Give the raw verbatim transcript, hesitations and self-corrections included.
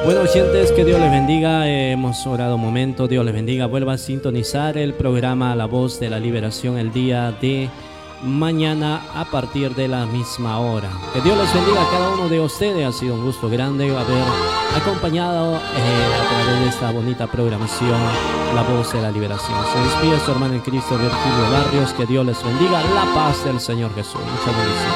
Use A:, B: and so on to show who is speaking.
A: Bueno, oyentes, que Dios les bendiga. Eh, hemos orado un momento. Dios les bendiga. Vuelva a sintonizar el programa La Voz de la Liberación el día de mañana a partir de la misma hora. Que Dios les bendiga a cada uno de ustedes. Ha sido un gusto grande haber acompañado eh, a través de esta bonita programación La Voz de la Liberación. Se despide su hermano en Cristo, Virgilio Barrios. Que Dios les bendiga. La paz del Señor Jesús. Muchas bendiciones.